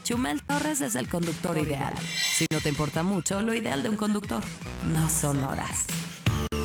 Chumel Torres es el conductor ideal. Si no te importa mucho, lo ideal de un conductor no son horas.